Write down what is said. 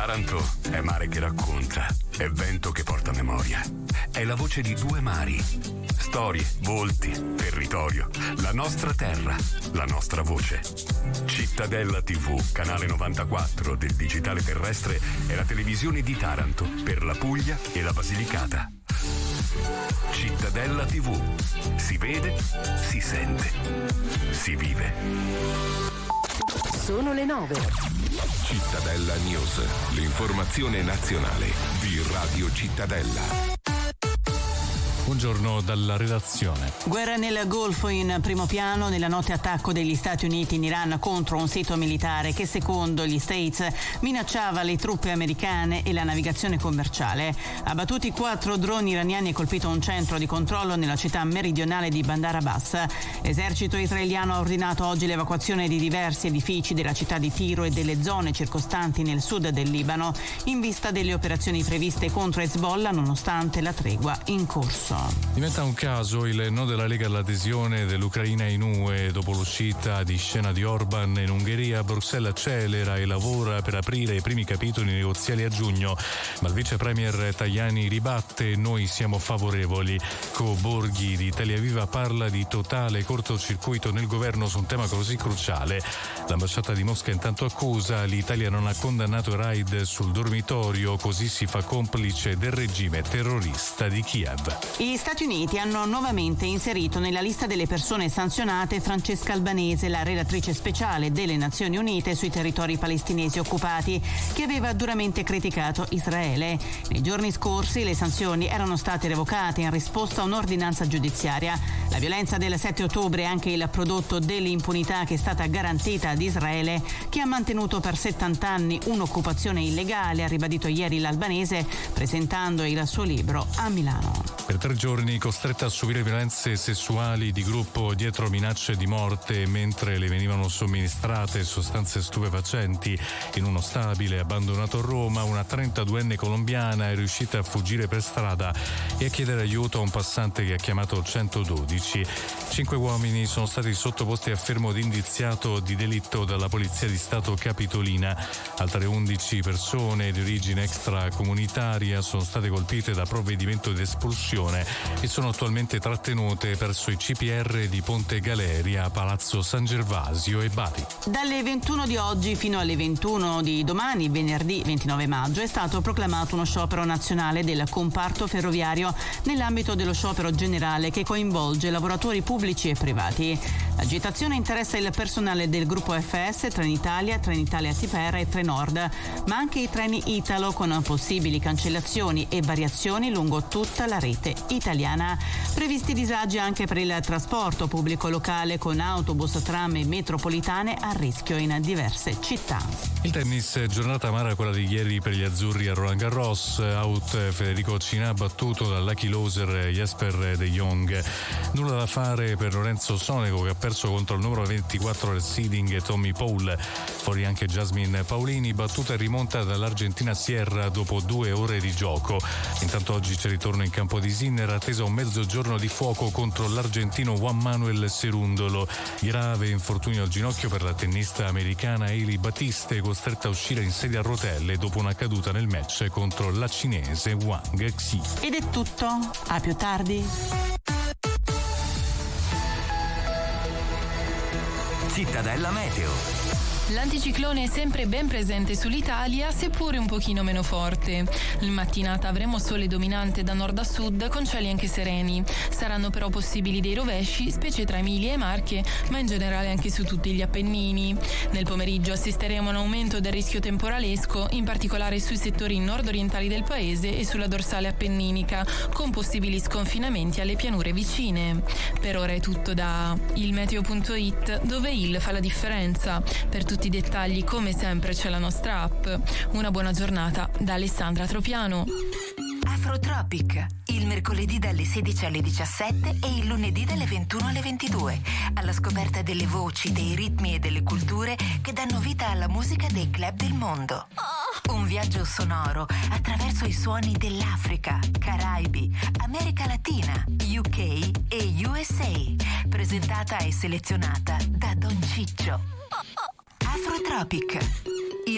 Taranto è mare che racconta, è vento che porta memoria, è la voce di due mari, storie, volti, territorio, la nostra terra, la nostra voce. Cittadella TV, canale 94 del digitale terrestre, è la televisione di Taranto per la Puglia e la Basilicata. Cittadella TV, si vede, si sente, si vive. Sono le 9. Cittadella News, l'informazione nazionale di Radio Cittadella. Buongiorno dalla redazione. Guerra nel Golfo in primo piano nella notte attacco degli Stati Uniti in Iran contro un sito militare che secondo gli States minacciava le truppe americane e la navigazione commerciale. Abbattuti 4 droni iraniani e colpito un centro di controllo nella città meridionale di Bandar Abbas. L'esercito israeliano ha ordinato oggi l'evacuazione di diversi edifici della città di Tiro e delle zone circostanti nel sud del Libano in vista delle operazioni previste contro Hezbollah nonostante la tregua in corso. Diventa un caso il no della Lega all'adesione dell'Ucraina in UE dopo l'uscita di scena di Orban in Ungheria. Bruxelles accelera e lavora per aprire i primi capitoli negoziali a giugno, ma il vice premier Tajani ribatte: noi siamo favorevoli. Borghi di Italia Viva parla di totale cortocircuito nel governo su un tema così cruciale. L'ambasciata di Mosca intanto accusa: l'Italia non ha condannato il raid sul dormitorio, così si fa complice del regime terrorista di Kiev. Gli Stati Uniti hanno nuovamente inserito nella lista delle persone sanzionate Francesca Albanese, la relatrice speciale delle Nazioni Unite sui territori palestinesi occupati, che aveva duramente criticato Israele. Nei giorni scorsi le sanzioni erano state revocate in risposta a un'ordinanza giudiziaria. La violenza del 7 ottobre è anche il prodotto dell'impunità che è stata garantita ad Israele, che ha mantenuto per 70 anni un'occupazione illegale, ha ribadito ieri l'Albanese presentando il suo libro a Milano. Per 3 giorni costretta a subire violenze sessuali di gruppo dietro minacce di morte mentre le venivano somministrate sostanze stupefacenti in uno stabile abbandonato a Roma, una 32enne colombiana è riuscita a fuggire per strada e a chiedere aiuto a un passante che ha chiamato 112. 5 uomini sono stati sottoposti a fermo d'indiziato di delitto dalla Polizia di Stato Capitolina. Altre 11 persone di origine extracomunitaria sono state colpite da provvedimento di espulsione e sono attualmente trattenute presso i CPR di Ponte Galeria, Palazzo San Gervasio e Bari. Dalle 21 di oggi fino alle 21 di domani, venerdì 29 maggio, è stato proclamato uno sciopero nazionale del comparto ferroviario nell'ambito dello sciopero generale che coinvolge lavoratori pubblici e privati. L'agitazione interessa il personale del gruppo FS, Trenitalia, Trenitalia TPR e Trenord, ma anche i treni Italo con possibili cancellazioni e variazioni lungo tutta la rete italiana. Previsti disagi anche per il trasporto pubblico locale con autobus, tram e metropolitane a rischio in diverse città. Il tennis, giornata amara quella di ieri per gli azzurri a Roland Garros. Out Federico Cina battuto dal lucky loser Jesper de Jong. Nulla da fare per Lorenzo Sonego che ha perso contro il numero 24 del seeding Tommy Paul. Fuori anche Jasmine Paolini, battuta e rimonta dall'Argentina Sierra dopo 2 ore di gioco. Intanto oggi c'è ritorno in campo di Sinner, attesa un mezzogiorno di fuoco contro l'argentino Juan Manuel Cerundolo. Grave infortunio al ginocchio per la tennista americana Hailey Batiste, costretta a uscire in sedia a rotelle dopo una caduta nel match contro la cinese Wang Xi. Ed è tutto, a più tardi. Cittadella Meteo. L'anticiclone è sempre ben presente sull'Italia, seppure un pochino meno forte. In mattinata avremo sole dominante da nord a sud con cieli anche sereni. Saranno però possibili dei rovesci, specie tra Emilia e Marche, ma in generale anche su tutti gli Appennini. Nel pomeriggio assisteremo a un aumento del rischio temporalesco, in particolare sui settori nord-orientali del paese e sulla dorsale appenninica, con possibili sconfinamenti alle pianure vicine. Per ora è tutto da ilmeteo.it, dove il fa la differenza. Per tutti i dettagli, come sempre, c'è la nostra app. Una buona giornata da Alessandra Tropiano. Afrotropic, il mercoledì dalle 16 alle 17 e il lunedì dalle 21 alle 22, alla scoperta delle voci, dei ritmi e delle culture che danno vita alla musica dei club del mondo. Un viaggio sonoro attraverso i suoni dell'Africa, Caraibi, America Latina, UK e USA, presentata e selezionata da Don Ciccio. Afrotropic,